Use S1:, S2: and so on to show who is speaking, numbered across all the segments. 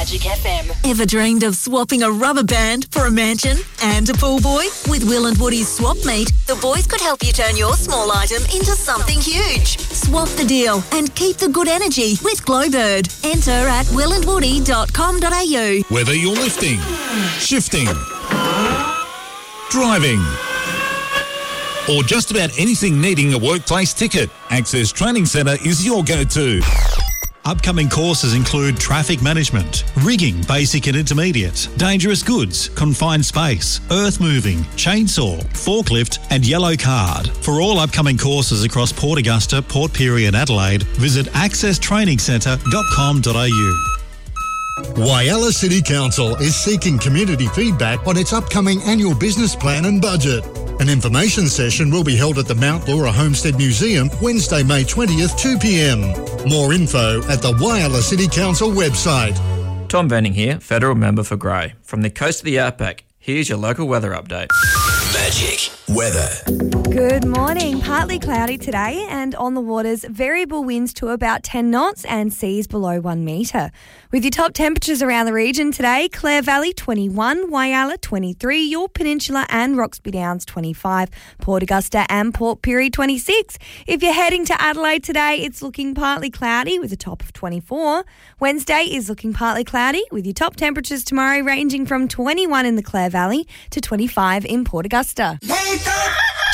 S1: Magic FM.
S2: Ever dreamed of swapping a rubber band for a mansion and a pool boy? With Will and Woody's Swap Meet, the boys could help you turn your small item into something huge. Swap the deal and keep the good energy with Glowbird. Enter at willandwoody.com.au.
S3: Whether you're lifting, shifting, driving, or just about anything needing a workplace ticket, Access Training Centre is your go-to.
S4: Upcoming courses include traffic management, rigging basic and intermediate, dangerous goods, confined space, earth moving, chainsaw, forklift and yellow card. For all upcoming courses across Port Augusta, Port Pirie and Adelaide, visit accesstrainingscentre.com.au.
S5: Whyalla City Council is seeking community feedback on its upcoming annual business plan and budget. An information session will be held at the Mount Laura Homestead Museum Wednesday, May 20th, 2 p.m. More info at the Whyalla City Council website.
S6: Tom Venning here, Federal Member for Grey. From the coast of the Outback, here's your local weather update.
S7: Magic weather.
S8: Good morning. Partly cloudy today and on the waters, variable winds to about 10 knots and seas below 1 metre. With your top temperatures around the region today, Clare Valley 21, Whyalla 23, York Peninsula and Roxby Downs 25, Port Augusta and Port Pirie 26. If you're heading to Adelaide today, it's looking partly cloudy with a top of 24. Wednesday is looking partly cloudy with your top temperatures tomorrow ranging from 21 in the Clare Valley to 25 in Port Augusta.
S7: Wake up!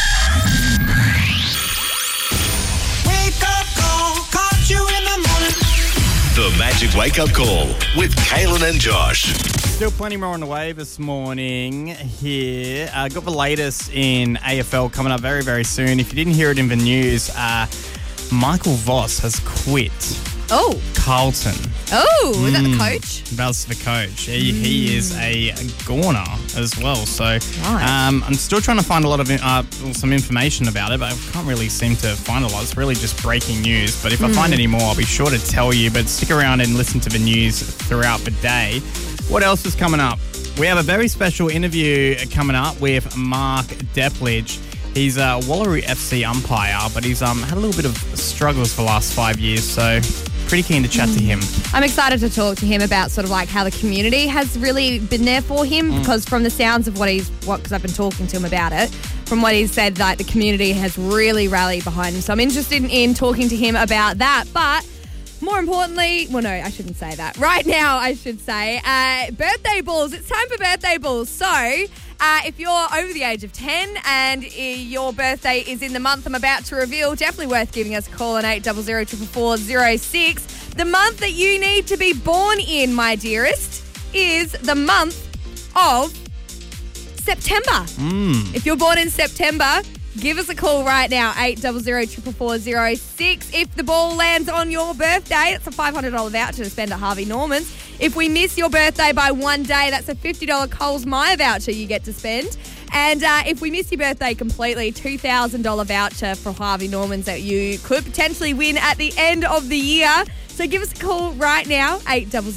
S7: Wake up call, caught you in the morning. The Magic Wake Up Call with Kaylin and Josh.
S9: Still plenty more on the way this morning here. Got the latest in AFL coming up very, very soon. If you didn't hear it in the news, Michael Voss has quit
S10: Oh.
S9: Carlton.
S10: Oh, is that the coach?
S9: That's the coach. He is a goner as well. So I'm still trying to find a lot of some information about it, but I can't really seem to find a lot. It's really just breaking news. But if I find any more, I'll be sure to tell you. But stick around and listen to the news throughout the day. What else is coming up? We have a very special interview coming up with Mark Depledge. He's a Wallaroo FC umpire, but he's had a little bit of struggles for the last 5 years, so pretty keen to chat to him.
S10: I'm excited to talk to him about sort of like how the community has really been there for him, because from the sounds of because I've been talking to him about it, from what he's said, like the community has really rallied behind him. So I'm interested in talking to him about that, but more importantly, well, no, I shouldn't say that. Right now, I should say, birthday balls. It's time for birthday balls. So if you're over the age of 10 and your birthday is in the month I'm about to reveal, definitely worth giving us a call on 800 444 006. The month that you need to be born in, my dearest, is the month of September. If you're born in September, give us a call right now, 800 444 006. If the ball lands on your birthday, it's a $500 voucher to spend at Harvey Norman's. If we miss your birthday by one day, that's a $50 Coles Myer voucher you get to spend. And if we miss your birthday completely, $2,000 voucher for Harvey Norman's that you could potentially win at the end of the year. So give us a call right now, 800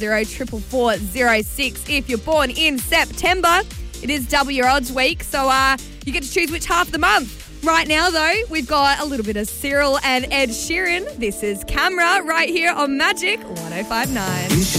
S10: 444 006. If you're born in September, it is double your odds week, so you get to choose which half of the month. Right now, though, we've got a little bit of Cyril and Ed Sheeran. This is Camera right here on Magic 105.9.